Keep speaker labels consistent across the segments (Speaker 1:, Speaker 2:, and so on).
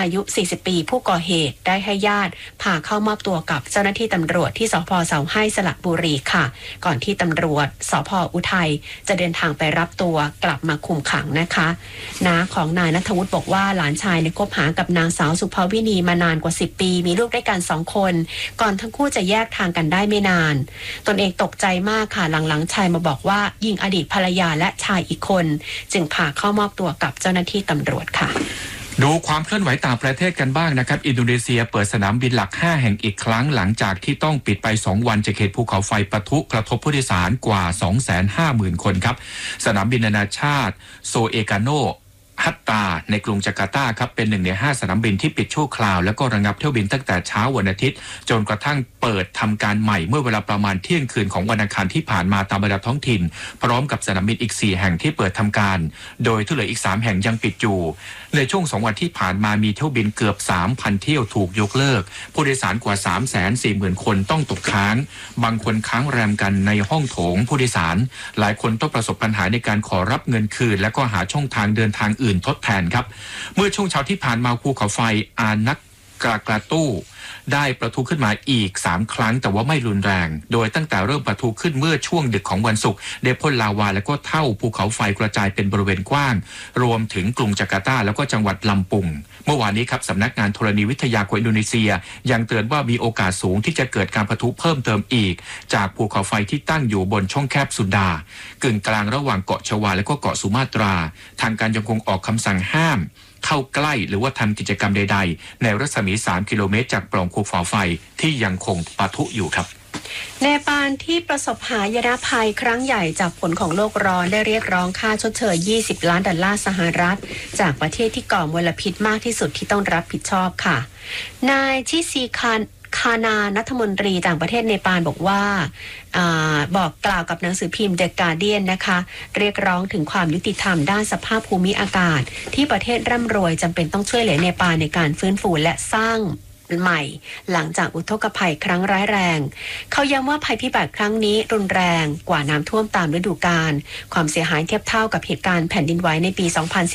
Speaker 1: อายุ40ปีผู้ก่อเหตุได้ให้ญาติพาเข้ามอบตัวกับเจ้าหน้าที่ตำรวจที่สภ.เสาให้สระบุรีค่ะก่อนที่ตำรวจสภ.อุทัยจะเดินทางไปรับตัวกลับมาคุมขังนะคะน้าของนายณัฐวุฒิบอกว่าหลานชายคบหากับนางสาวสุภวินีมานานกว่า10ปีมีลูกด้วยกัน2คนก่อนทั้งคู่จะแยกทางกันได้ไม่นานตนเองตกใจมากค่ะหลังๆชายมาบอกว่ายิงอดีตภรรยาและชายอีกคนจึงพาเข้ามอบตัวกับเจ้าหน้าที่ตำรวจค่ะ
Speaker 2: ดูความเคลื่อนไหวต่างประเทศกันบ้างนะครับอินโดนีเซียเปิดสนามบินหลัก5แห่งอีกครั้งหลังจากที่ต้องปิดไป2วันจากเหตุภูเขาไฟปะทุกระทบผู้โดยสารกว่า 250,000 คนครับสนามบินนานาชาติโซเอกาโนฮัตตาในกรุงจาการ์ตาครับเป็น1 ใน 5สนามบินที่ปิดชั่วคราวแล้วก็ระงับเที่ยวบินตั้งแต่เช้าวันอาทิตย์จนกระทั่งเปิดทำการใหม่เมื่อเวลาประมาณเที่ยงคืนของวันอังคารที่ผ่านมาตามเวลาท้องถิ่นพร้อมกับสนามบินอีก4แห่งที่เปิดทำการโดยที่เหลืออีก3แห่งยังปิดอยู่ในช่วง2วันที่ผ่านมามีเที่ยวบินเกือบ 3,000 เที่ยวถูกยกเลิกผู้โดยสารกว่า 340,000 คนต้องตกค้างบางคนค้างแรมกันในห้องโถงผู้โดยสารหลายคนต้องประสบปัญหาในการขอรับเงินคืนและก็หาช่องทางเดินทางอื่นทดแทนครับเมื่อช่วงเช้าที่ผ่านมาภูเขาไฟอานักกราตู้ได้ประทุขึ้นมาอีก3ครั้งแต่ว่าไม่รุนแรงโดยตั้งแต่เริ่มประทุขึ้นเมื่อช่วงดึกของวันศุกร์ได้พ่นลาวาและก็เท่าภูเขาไฟกระจายเป็นบริเวณกว้างรวมถึงกรุงจาการ์ตาแล้วก็จังหวัดลำปุงเมื่อวานนี้ครับสำนักงานธรณีวิทยาของอินโดนีเซียยังเตือนว่ามีโอกาสสูงที่จะเกิดการประทุเพิ่มเติมอีกจากภูเขาไฟที่ตั้งอยู่บนช่องแคบสุนดากึ่งกลางระหว่างเกาะชวาและก็เกาะสุมาตราทางการยังคงออกคำสั่งห้ามเข้าใกล้หรือว่าทำกิจกรรมใดๆในรัศมี3 กิโลเมตรจากปล่องภูเขาไฟที่ยังคงปะทุอยู่ครับ
Speaker 1: เนปาลที่ประสบหายนะภัยครั้งใหญ่จากผลของโลกร้อนได้เรียกร้องค่าชดเชย$20 ล้านสหรัฐจากประเทศที่ก่อมลพิษมากที่สุดที่ต้องรับผิดชอบค่ะนายชิซีคานารัฐมนตรีต่างประเทศเนปาลบอกว่าบอกกล่าวกับหนังสือพิมพ์ The Guardian นะคะเรียกร้องถึงความยุติธรรมด้านสภาพภูมิอากาศที่ประเทศร่ำรวยจำเป็นต้องช่วยเหลือเนปาลในการฟื้นฟูและสร้างใหม่หลังจากอุทกภัยครั้งร้ายแรงเขาย้ำว่าภัยพิบัติครั้งนี้รุนแรงกว่าน้ำท่วมตามฤดูกาลความเสียหายเทียบเท่ากับเหตุการณ์แผ่นดินไหวในปี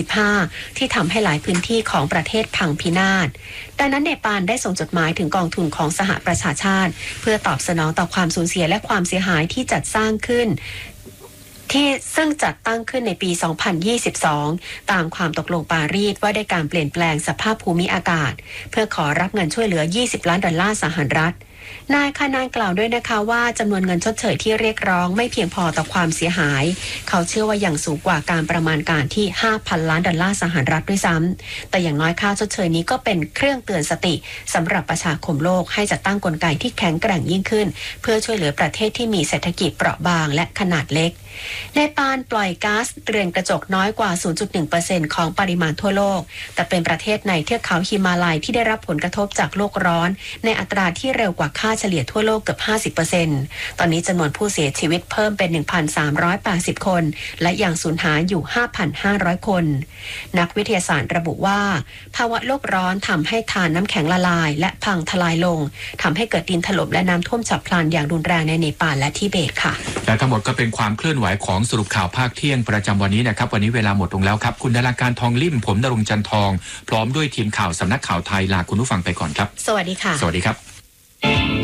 Speaker 1: 2015 ที่ทำให้หลายพื้นที่ของประเทศพังพินาศดังนั้นเนปาลได้ส่งจดหมายถึงกองทุนของสหประชาชาติเพื่อตอบสนองต่อความสูญเสียและความเสียหายที่จัดสร้างขึ้นซึ่งจัดตั้งขึ้นในปี 2022 ตามความตกลงปารีสว่าได้การเปลี่ยนแปลงสภาพภูมิอากาศเพื่อขอรับเงินช่วยเหลือ$20 ล้านสหรัฐนายคานานกล่าวด้วยนะคะว่าจำนวนเงินชดเชยที่เรียกร้องไม่เพียงพอต่อความเสียหายเขาเชื่อว่ายังสูงกว่าการประมาณการที่$5,000 ล้านสหรัฐด้วยซ้ำแต่อย่างน้อยค่าชดเชยนี้ก็เป็นเครื่องเตือนสติสำหรับประชาคมโลกให้จัดตั้งกลไกที่แข็งแกร่งยิ่งขึ้นเพื่อช่วยเหลือประเทศที่มีเศรษฐกิจเปราะบางและขนาดเล็กเนปาลปล่อยก๊าซเรือนกระจกน้อยกว่า 0.1% ของปริมาณทั่วโลกแต่เป็นประเทศในเทือกเขาฮิมาลัยที่ได้รับผลกระทบจากโลกร้อนในอัตราที่เร็วกว่าค่าเฉลี่ยทั่วโลกเกือบ 50% ตอนนี้จำนวนผู้เสียชีวิตเพิ่มเป็น 1,380 คนและยังสูญหายอยู่ 5,500 คนนักวิทยาศาสตร์ระบุว่าภาวะโลกร้อนทำให้ธารน้ำแข็งละลายและพังทลายลงทำให้เกิดดินถล่มและน้ำท่วมฉับพลันอย่างรุนแรงในเนปาลและทิเบตค่ะ
Speaker 2: และทั้งหมดก็เป็นความเคลื่อนไหวของสรุปข่าวภาคเที่ยงประจำวันนี้นะครับวันนี้เวลาหมดลงแล้วครับคุณดาราการทองลิ่มผมณรงค์จันทองพร้อมด้วยทีมข่าวสำนักข่าวไทยลาคุณผู้ฟังไปก่อนครับ
Speaker 1: สวัสดีค่ะ
Speaker 2: สวัสดีครับ